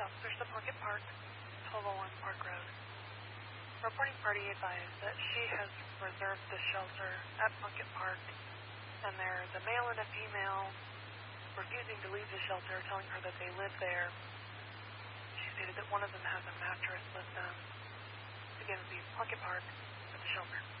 officers to Plunkett Park, 1201 Park Road. Reporting party advised that she has reserved the shelter at Plunkett Park, and there's a male and a female refusing to leave the shelter, telling her that they live there. She stated that one of them has a mattress with them. Again, the Plunkett Park at the shelter.